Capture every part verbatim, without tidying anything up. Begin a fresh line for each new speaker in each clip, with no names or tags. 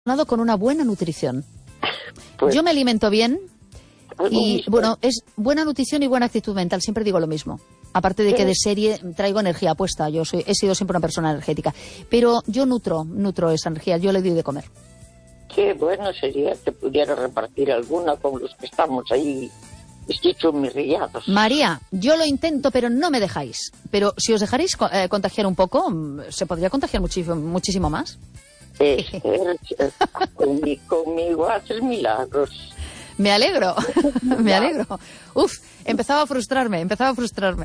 con una buena nutrición.
Pues,
yo me alimento bien y, mismo. bueno, es buena nutrición y buena actitud mental. Siempre digo lo mismo. Aparte de que de serie traigo energía puesta. Yo soy, he sido siempre una persona energética. Pero yo nutro, nutro esa energía. Yo le doy de comer.
Qué bueno sería que pudiera repartir alguna con los que estamos ahí esquichumirrillados.
María, yo lo intento, pero no me dejáis. Pero si os dejaréis eh, contagiar un poco, se podría contagiar muchísimo, muchísimo más.
Es, es, conmigo, conmigo haces milagros.
Me alegro, me alegro. Uf, empezaba a frustrarme, empezaba a frustrarme.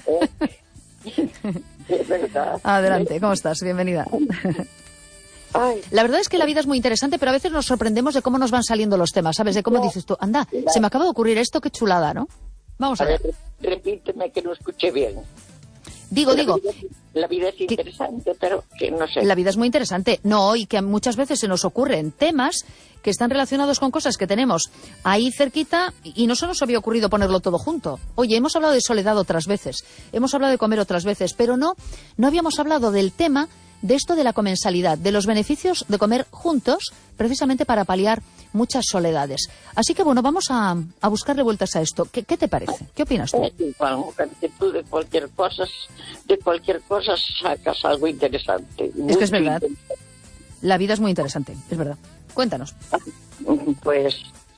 Es verdad.
Adelante, ¿cómo estás? Bienvenida.
Ay.
La verdad es que la vida es muy interesante, pero a veces nos sorprendemos de cómo nos van saliendo los temas, ¿sabes? De cómo no, dices tú, anda, la... se me acaba de ocurrir esto, qué chulada, ¿no? Vamos a, a ver. ver.
Repíteme que no escuché bien.
Digo,
la
digo.
Vida, la vida es interesante, que, pero que no sé.
La vida es muy interesante. No, y que muchas veces se nos ocurren temas que están relacionados con cosas que tenemos ahí cerquita y no se nos había ocurrido ponerlo todo junto. Oye, hemos hablado de soledad otras veces, hemos hablado de comer otras veces, pero no, no habíamos hablado del tema de esto de la comensalidad, de los beneficios de comer juntos, precisamente para paliar muchas soledades. Así que, bueno, vamos a, a buscarle vueltas a esto. ¿Qué, qué te parece? ¿Qué opinas tú?
Igual, mujer, que tú de cualquier cosa, de cualquier cosa sacas algo interesante.
Es que es verdad. La vida es muy interesante, es verdad. Cuéntanos.
Pues,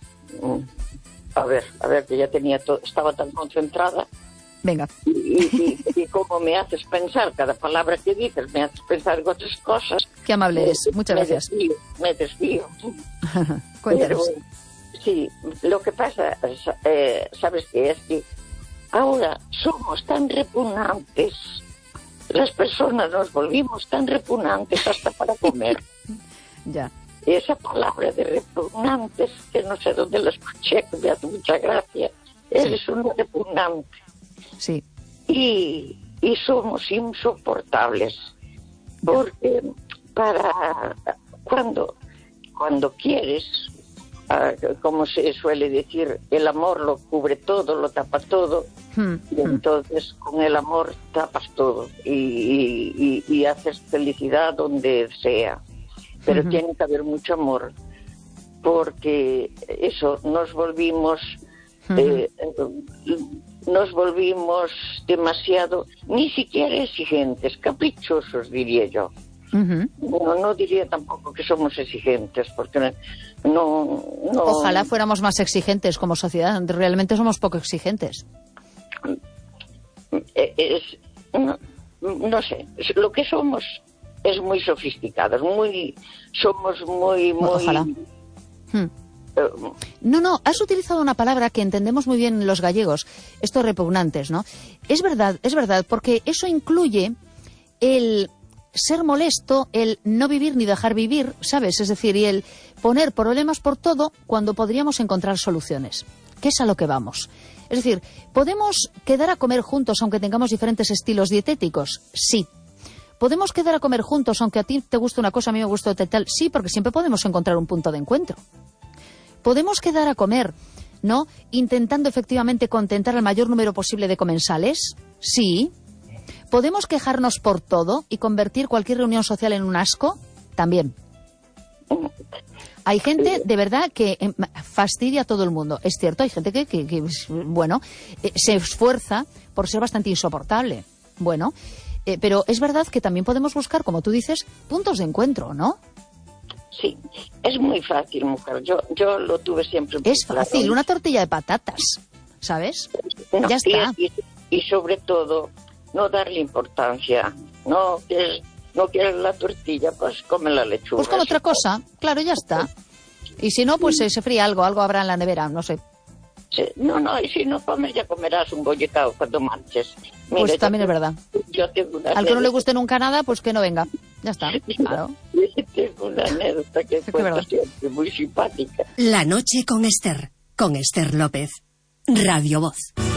a ver, a ver, que ya tenía todo, estaba tan concentrada.
Venga.
Y, y, y cómo me haces pensar, cada palabra que dices me haces pensar en otras cosas.
Qué amable es, muchas
me
gracias.
Desvío, me desvío.
Cuéntanos.
Pero, sí, lo que pasa, eh, ¿sabes qué? Es que ahora somos tan repugnantes, las personas nos volvimos tan repugnantes hasta para comer.
Ya.
Esa palabra de repugnantes, que no sé dónde la escuché, que me hace mucha gracia, eres sí. un repugnante.
Sí.
Y, y somos insoportables, porque para cuando, cuando quieres, uh, como se suele decir, el amor lo cubre todo, lo tapa todo, hmm. y entonces con el amor tapas todo y, y, y, y haces felicidad donde sea. Pero uh-huh. tiene que haber mucho amor, porque eso, nos volvimos... Uh-huh. eh, nos volvimos demasiado, ni siquiera exigentes, caprichosos, diría yo. Uh-huh. No, no diría tampoco que somos exigentes, porque no, no...
Ojalá fuéramos más exigentes como sociedad, realmente somos poco exigentes.
Es, no, no sé, lo que somos es muy sofisticados, muy, somos muy, muy...
Ojalá. Hmm. No, no, has utilizado una palabra que entendemos muy bien los gallegos, estos repugnantes, ¿no? Es verdad, es verdad, porque eso incluye el ser molesto, el no vivir ni dejar vivir, ¿sabes? Es decir, y el poner problemas por todo cuando podríamos encontrar soluciones, que es a lo que vamos. Es decir, ¿podemos quedar a comer juntos aunque tengamos diferentes estilos dietéticos? Sí. ¿Podemos quedar a comer juntos aunque a ti te guste una cosa, a mí me gusta otra tal? Sí, porque siempre podemos encontrar un punto de encuentro. ¿Podemos quedar a comer, no? Intentando efectivamente contentar al mayor número posible de comensales. Sí. ¿Podemos quejarnos por todo y convertir cualquier reunión social en un asco? También. Hay gente, de verdad, que fastidia a todo el mundo. Es cierto, hay gente que, que, que bueno, eh, se esfuerza por ser bastante insoportable. Bueno, eh, pero es verdad que también podemos buscar, como tú dices, puntos de encuentro, ¿no?
Sí, es muy fácil, mujer. Yo, yo lo tuve siempre.
Es fácil, claro. Una tortilla de patatas, ¿sabes?
No,
ya está.
Y, y, y sobre todo, no darle importancia. No quieres, no quieres la tortilla, pues come la lechuga.
Pues con otra cosa, claro, ya está. Y si no, pues sí. se fría algo, algo habrá en la nevera, no sé.
Sí, no, no, y si no comes, ya comerás un bollicao cuando marches. Mira,
pues también
yo,
es verdad.
Yo tengo una
Al que no le guste nunca nada, pues que no venga. Ya está, claro.
Tengo una anécdota que fue siempre muy simpática.
La noche con Esther, con Esther López. Radio Voz.